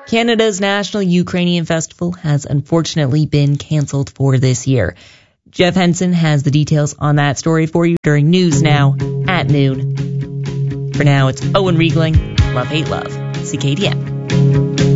Canada's National Ukrainian Festival has unfortunately been canceled for this year. Jeff Henson has the details on that story for you during News Now at noon. For now, it's Owen Riegling. Love, hate, love. CKDN.